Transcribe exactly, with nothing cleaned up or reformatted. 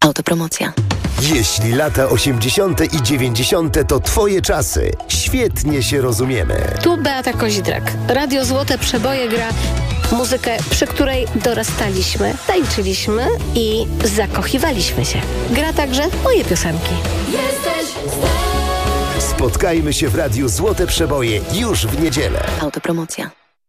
Autopromocja. Jeśli lata osiemdziesiąte i dziewięćdziesiąte to twoje czasy, świetnie się rozumiemy. Tu Beata Kozidrak. Radio Złote Przeboje gra muzykę, przy której dorastaliśmy, tańczyliśmy i zakochiwaliśmy się. Gra także moje piosenki. Jesteś Spotkajmy się w Radiu Złote Przeboje już w niedzielę. Autopromocja.